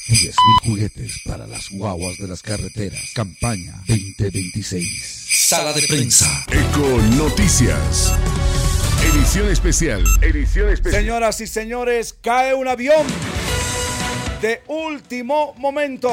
10.000 juguetes para las guaguas de las carreteras. Campaña 2026. Sala de prensa. Eco Noticias. Edición especial. Señoras y señores, cae un avión de último momento.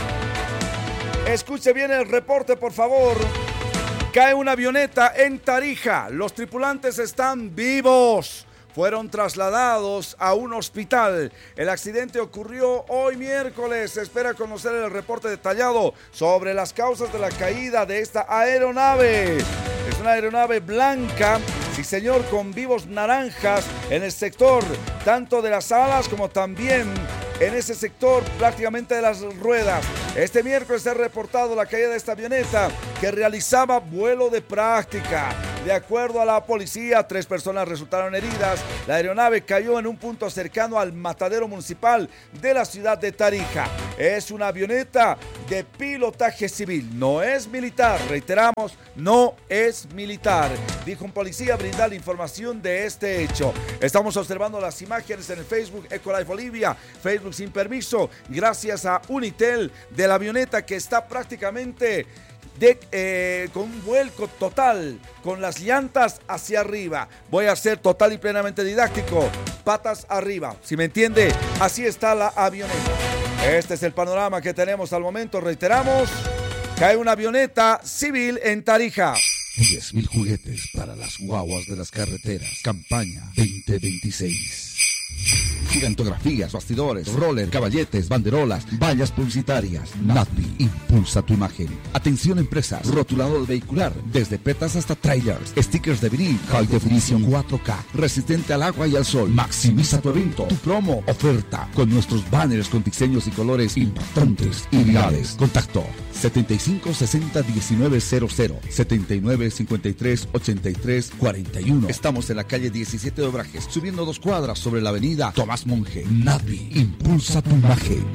Escuche bien el reporte, por favor. Cae una avioneta en Tarija. Los tripulantes están vivos. Fueron trasladados a un hospital. El accidente ocurrió hoy miércoles. Se espera conocer el reporte detallado sobre las causas de la caída de esta aeronave. Es una aeronave blanca, sí señor, con vivos naranjas en el sector, tanto de las alas como también en ese sector prácticamente de las ruedas. Este miércoles se ha reportado la caída de esta avioneta que realizaba vuelo de práctica. De acuerdo a la policía, 3 personas resultaron heridas. La aeronave cayó en un punto cercano al matadero municipal de la ciudad de Tarija. Es una avioneta de pilotaje civil, no es militar. Reiteramos, no es militar. Dijo un policía brindar la información de este hecho. Estamos observando las imágenes en el Facebook Ecolife Bolivia, Facebook sin permiso, gracias a Unitel, de la avioneta que está prácticamente con un vuelco total, con las llantas hacia arriba. Voy a ser total y plenamente didáctico. Patas arriba, si me entiende, así está la avioneta. Este es el panorama que tenemos al momento. Reiteramos, cae una avioneta civil en Tarija. 10.000 juguetes para las guaguas de las carreteras. Campaña 2026. Gigantografías, bastidores, roller, caballetes, banderolas, vallas publicitarias. Nadvi impulsa tu imagen. Atención empresas, rotulado vehicular, desde petas hasta trailers, stickers de vinil, high definition 4K, resistente al agua y al sol. Maximiza tu evento, tu promo, oferta, con nuestros banners con diseños y colores impactantes y virales. Contacto 75 60 19 00, 79 53 83 41. Estamos en la calle 17 de Obrajes, subiendo 2 cuadras sobre la avenida Tomás Monge. Nadvi impulsa tu imagen.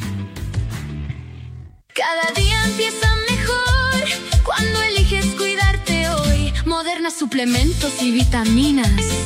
Cada día empieza mejor cuando eliges cuidarte hoy. Moderna suplementos y vitaminas.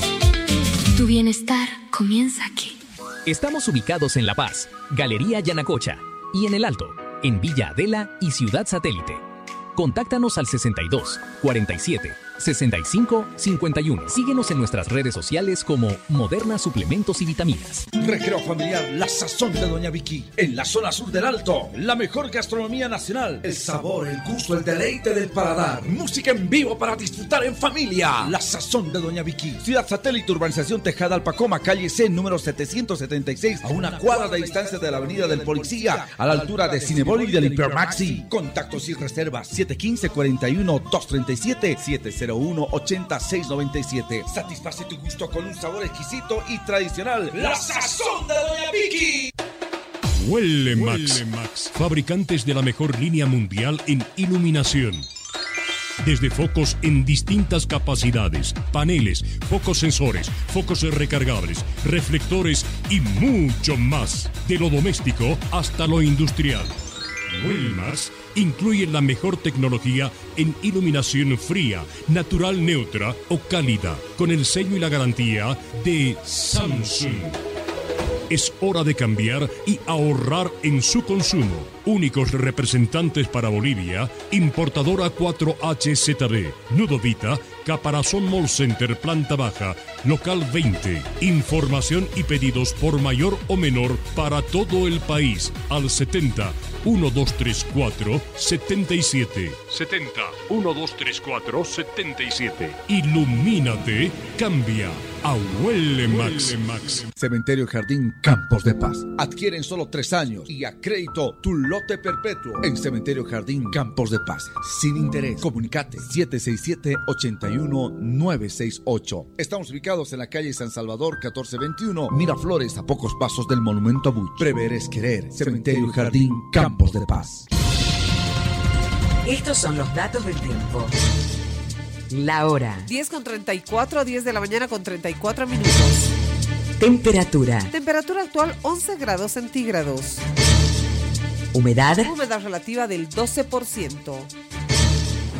Tu bienestar comienza aquí. Estamos ubicados en La Paz, Galería Yanacocha, y en El Alto, en Villa Adela y Ciudad Satélite. Contáctanos al 62 47 65 51. Síguenos en nuestras redes sociales como Moderna Suplementos y Vitaminas. Recreo familiar, la sazón de Doña Vicky. En la zona sur del Alto, la mejor gastronomía nacional. El sabor, el gusto, el deleite del paladar. Música en vivo para disfrutar en familia. La sazón de Doña Vicky. Ciudad Satélite, urbanización Tejada Alpacoma, calle C, número 776, a una cuadra de distancia de la avenida del Policía, a la altura de Cinebol y del Hipermaxi. Contactos y reservas 715 41 237 701-8697. Satisface tu gusto con un sabor exquisito y tradicional. ¡La sazón de Doña Vicky! Huele Max, fabricantes de la mejor línea mundial en iluminación. Desde focos en distintas capacidades, paneles, focos sensores, focos recargables, reflectores y mucho más. De lo doméstico hasta lo industrial. Huelmas incluye la mejor tecnología en iluminación fría, natural neutra o cálida, con el sello y la garantía de Samsung. Es hora de cambiar y ahorrar en su consumo. Únicos representantes para Bolivia, importadora 4HZB, Nudovita, Caparazón Mall Center, planta baja, local 20. Información y pedidos por mayor o menor para todo el país al 70 1234 77. 70 1234 77. Ilumínate, cambia a Huele Max. Cementerio Jardín Campos de Paz. Adquiere en solo 3 años y a crédito tu lote perpetuo en Cementerio Jardín Campos de Paz. Sin interés. Comunicate 767-81968. Estamos ubicados en la calle San Salvador 1421, Miraflores, a pocos pasos del Monumento a Buch. Prever es querer. Cementerio Jardín Campos de Paz. Estos son los datos del tiempo. La hora. 10:34, 10 de la mañana con 34 minutos. Temperatura. Temperatura actual 11 grados centígrados. Humedad. Humedad relativa del 12%.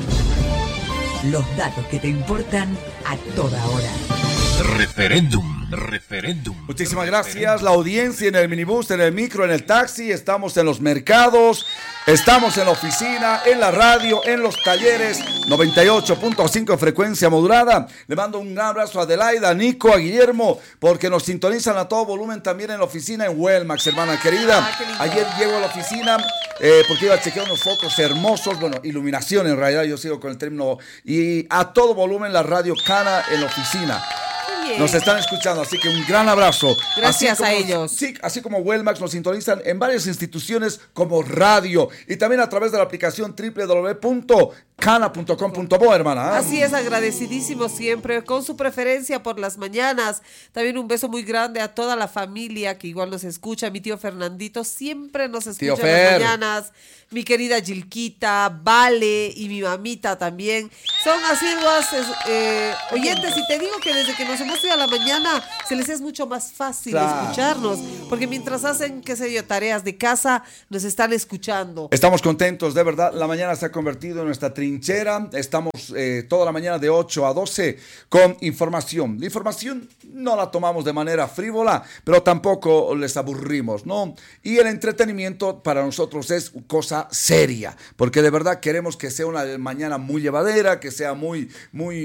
Los datos que te importan a toda hora. Referéndum. Referéndum. Muchísimas gracias. La audiencia en el minibús, en el micro, en el taxi. Estamos en los mercados. Estamos en la oficina, en la radio, en los talleres. 98.5 frecuencia modulada. Le mando un gran abrazo a Adelaida, a Nico, a Guillermo, porque nos sintonizan a todo volumen también en la oficina en Wellmax, hermana querida. Ayer llego a la oficina porque iba a chequear unos focos hermosos. Bueno, iluminación en realidad, yo sigo con el término. Y a todo volumen la radio Cana en la oficina. Nos están escuchando, así que un gran abrazo. Gracias a ellos. Sí, así como Wellmax nos sintonizan en varias instituciones como radio y también a través de la aplicación www.cana.com.bo, hermana. Así es, agradecidísimo siempre con su preferencia por las mañanas. También un beso muy grande a toda la familia que igual nos escucha. Mi tío Fernandito siempre nos escucha en las mañanas. Mi querida Gilquita, Vale y mi mamita también. Son asiduas oyentes y te digo que desde que nos hemos ido a la mañana se les es mucho más fácil escucharnos, porque mientras hacen, qué sé yo, tareas de casa, nos están escuchando. Estamos contentos, de verdad. La mañana se ha convertido en nuestra trinchera. Estamos toda la mañana de 8 a 12 con información. La información no la tomamos de manera frívola, pero tampoco les aburrimos, ¿no? Y el entretenimiento para nosotros es cosa seria, porque de verdad queremos que sea una mañana muy llevadera, que sea muy